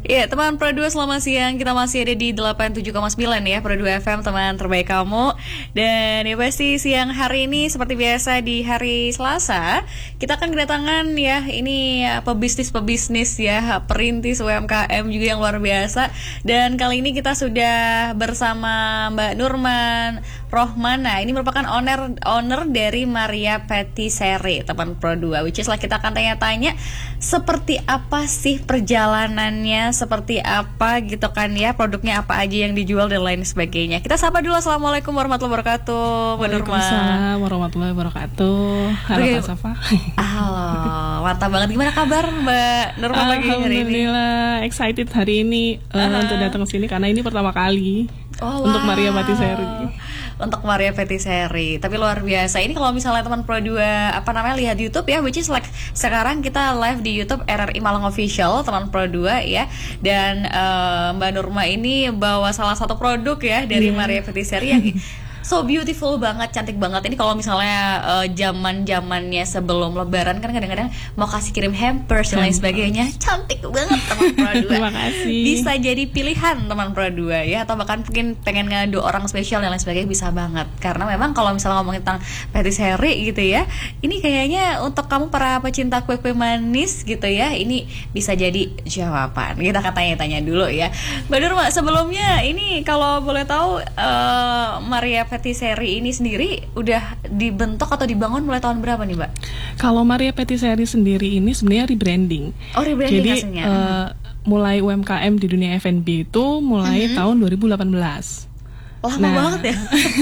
Iya, teman Pro 2 selamat siang. Kita masih ada di 87,9 ya, Pro 2 FM, teman terbaik kamu. Dan ya pasti siang hari ini seperti biasa di hari Selasa, kita akan kedatangan ya, ini pebisnis-pebisnis ya, perintis UMKM juga yang luar biasa. Dan kali ini kita sudah bersama Mbak Nurman Rohmana. Ini merupakan owner dari Maria Patisserie, teman Pro 2. Which is lah kita akan tanya-tanya seperti apa sih perjalanannya, seperti apa gitu kan ya, produknya apa aja yang dijual dan lain sebagainya. Kita sapa dulu. Assalamualaikum warahmatullahi wabarakatuh, Mbak Nurman. Waalaikumsalam warahmatullahi wabarakatuh. Halo Kak Safa. Halo, mantap banget. Gimana kabar Mbak Nurman pagi hari ini? Alhamdulillah, excited hari ini untuk datang ke sini karena ini pertama kali untuk Maria Patisserie. Untuk Maria Patisserie, tapi luar biasa. Ini kalau misalnya teman Pro 2 lihat YouTube ya, which is like sekarang kita live di YouTube RRI Malang Official, teman Pro 2 ya. Dan Mbak Nurma ini bawa salah satu produk ya dari Maria Patisserie yang so beautiful banget, cantik banget. Ini kalau misalnya zaman-zamannya sebelum Lebaran kan kadang-kadang mau kasih kirim hampers dan lain sebagainya, cantik banget teman Pro 2. Terima kasih. Bisa jadi pilihan teman Pro 2 ya, atau bahkan mungkin pengen ngadu orang spesial dan lain sebagainya, bisa banget. Karena memang kalau misalnya ngomongin tentang patisserie gitu ya, ini kayaknya untuk kamu para pecinta kue-kue manis gitu ya, ini bisa jadi jawaban. Kita akan tanya-tanya dulu ya. Mbak Nurma, sebelumnya ini kalau boleh tahu Maria Patisserie ini sendiri udah dibentuk atau dibangun mulai tahun berapa nih, Mbak? Kalau Maria Patisserie sendiri ini sebenarnya rebranding. Oh, rebranding. Jadi hasilnya. Mulai UMKM di dunia F&B itu mulai tahun 2018. Lama banget ya.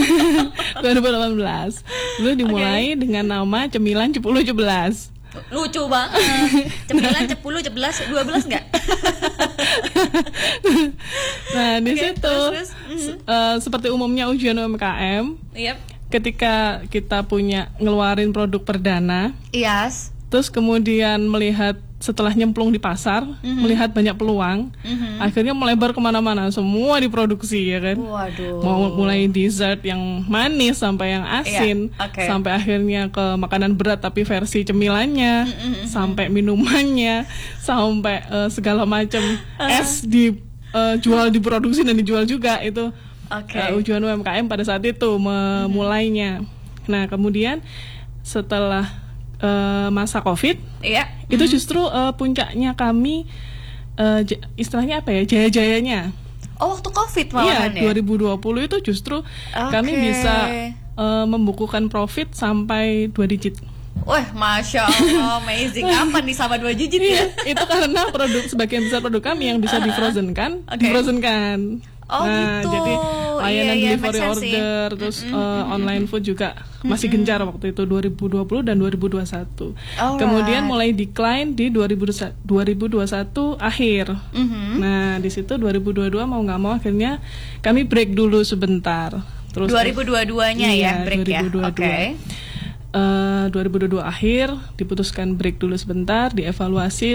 2018. Lalu dimulai dengan nama Cemilan 10-11. Lucu banget. Cemilan 10, 11, 12 enggak? Nah, di situ seperti umumnya ujian UMKM. Yep. Ketika kita punya ngeluarin produk perdana, yes. Terus kemudian melihat setelah nyemplung di pasar, melihat banyak peluang, akhirnya melebar kemana-mana, semua diproduksi ya kan. Waduh. Mau mulai dessert yang manis sampai yang asin, sampai akhirnya ke makanan berat tapi versi cemilannya, sampai minumannya, sampai segala macam es dijual, diproduksi dan dijual juga itu. Ujian UMKM pada saat itu memulainya. Nah kemudian setelah masa COVID, itu justru puncaknya kami, istilahnya apa ya, jaya-jayanya. Oh, waktu COVID malahan ya? 2020 itu justru kami bisa membukukan profit sampai 2 digit. Wah, Masya Allah, amazing. Kapan nih sama 2 digit ya? Itu karena sebagian besar produk kami yang bisa difrozenkan. Oh nah, gitu. Jadi layanan delivery order, terus online food juga masih gencar waktu itu 2020 dan 2021. Kemudian mulai decline di 2021 akhir. Nah, di situ 2022 mau nggak mau akhirnya kami break dulu sebentar. Terus 2022-nya ya break 2022. 2022 akhir diputuskan break dulu sebentar, dievaluasi